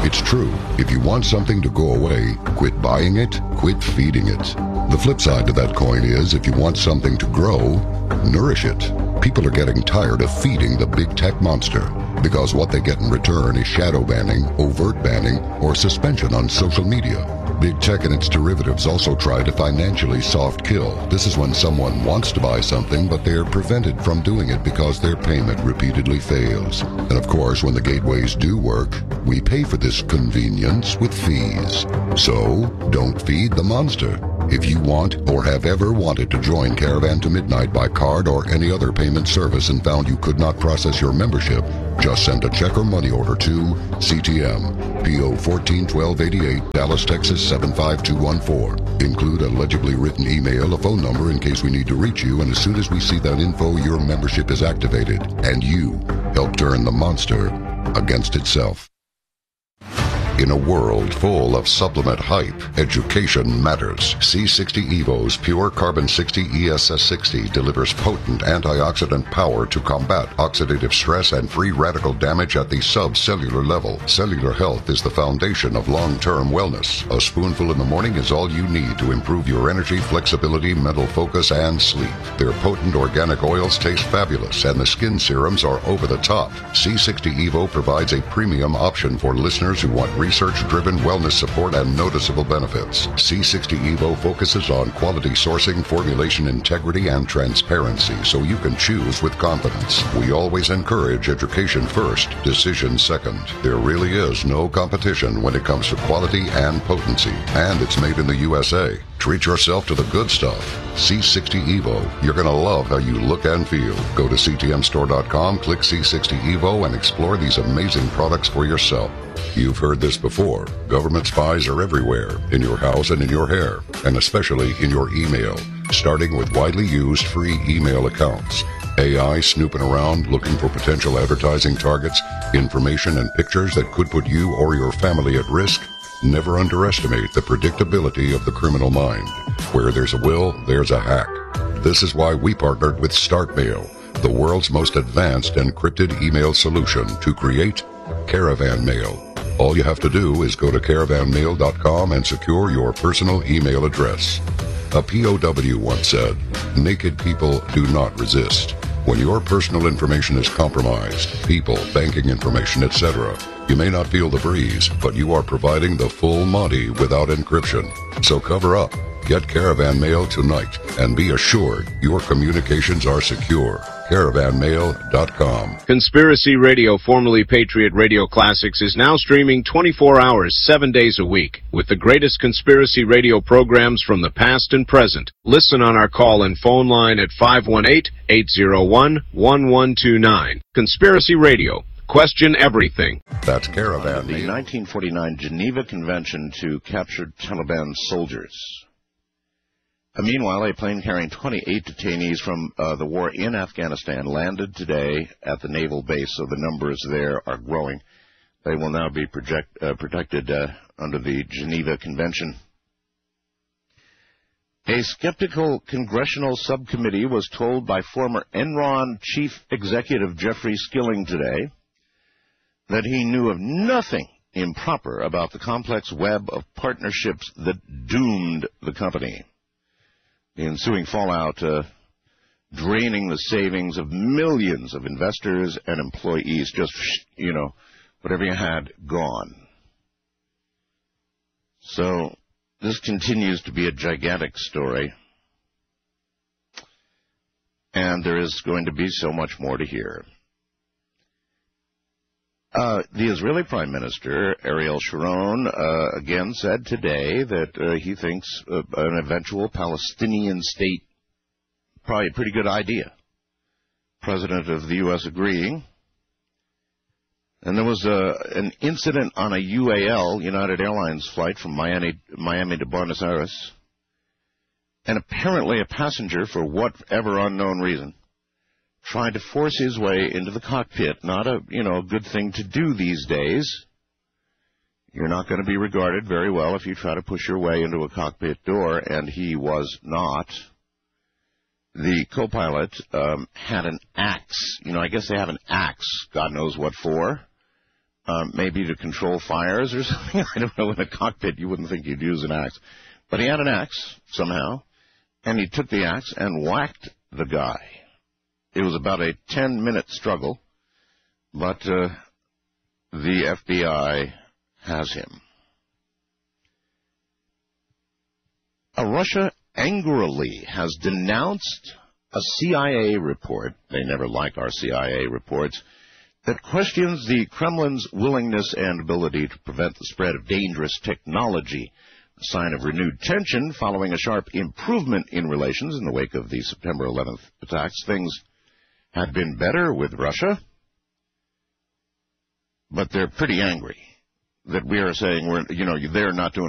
It's true. If you want something to go away, quit buying it, quit feeding it. The flip side to that coin is, if you want something to grow, nourish it. People are getting tired of feeding the big tech monster, because what they get in return is shadow banning, overt banning, or suspension on social media. Big tech and its derivatives also try to financially soft kill. This is when someone wants to buy something, but they are prevented from doing it because their payment repeatedly fails. And of course, when the gateways do work, we pay for this convenience with fees. So, don't feed the monster. If you want or have ever wanted to join Caravan to Midnight by card or any other payment service and found you could not process your membership, just send a check or money order to CTM, P.O. 141288, Dallas, Texas 75214. Include a legibly written email, a phone number in case we need to reach you, and as soon as we see that info, your membership is activated, and you help turn the monster against itself. In a world full of supplement hype, education matters. C60 Evo's Pure Carbon 60 ESS60 delivers potent antioxidant power to combat oxidative stress and free radical damage at the subcellular level. Cellular health is the foundation of long-term wellness. A spoonful in the morning is all you need to improve your energy, flexibility, mental focus, and sleep. Their potent organic oils taste fabulous, and the skin serums are over the top. C60 Evo provides a premium option for listeners who want research-driven wellness support and noticeable benefits. C60 Evo focuses on quality sourcing, formulation integrity, and transparency, so you can choose with confidence. We always encourage education first, decision second. There really is no competition when it comes to quality and potency, and it's made in the USA. Treat yourself to the good stuff. C60 Evo. You're going to love how you look and feel. Go to ctmstore.com, click C60 Evo, and explore these amazing products for yourself. You've heard this before. Government spies are everywhere, in your house and in your hair, and especially in your email, starting with widely used free email accounts. AI snooping around looking for potential advertising targets, information and pictures that could put you or your family at risk. Never underestimate the predictability of the criminal mind. Where there's a will, there's a hack. This is why we partnered with StartMail, the world's most advanced encrypted email solution, to create Caravan Mail. All you have to do is go to caravanmail.com and secure your personal email address. A POW once said, "Naked people do not resist." When your personal information is compromised, people, banking information, etc., you may not feel the breeze, but you are providing the full Monty without encryption. So cover up. Get Caravan Mail tonight and be assured your communications are secure. Caravanmail.com. Conspiracy Radio, formerly Patriot Radio Classics, is now streaming 24 hours, 7 days a week, with the greatest conspiracy radio programs from the past and present. Listen on our call and phone line at 518-801-1129. Conspiracy Radio. Question everything. That's Caravan The Mail. 1949 Geneva Convention to capture Taliban soldiers. Meanwhile, a plane carrying 28 detainees from the war in Afghanistan landed today at the naval base, so the numbers there are growing. They will now be protected under the Geneva Convention. A skeptical congressional subcommittee was told by former Enron chief executive Jeffrey Skilling today that he knew of nothing improper about the complex web of partnerships that doomed the company. The ensuing fallout draining the savings of millions of investors and employees. Just, whatever you had, gone. So this continues to be a gigantic story. And there is going to be so much more to hear. The Israeli Prime Minister, Ariel Sharon, again said today that he thinks an eventual Palestinian state probably a pretty good idea. President of the U.S. agreeing. And there was an incident on a UAL, United Airlines flight from Miami to Buenos Aires. And apparently a passenger, for whatever unknown reason, tried to force his way into the cockpit. Not a good thing to do these days. You're not going to be regarded very well if you try to push your way into a cockpit door, and he was not. The co-pilot had an axe. I guess they have an axe, God knows what for. maybe to control fires or something. I don't know. In a cockpit, you wouldn't think you'd use an axe. But he had an axe, somehow, and he took the axe and whacked the guy. It was about a 10-minute struggle, but the FBI has him. Russia angrily has denounced a CIA report, they never like our CIA reports, that questions the Kremlin's willingness and ability to prevent the spread of dangerous technology, a sign of renewed tension following a sharp improvement in relations in the wake of the September 11th attacks. Things had been better with Russia, but they're pretty angry that we are saying they're not doing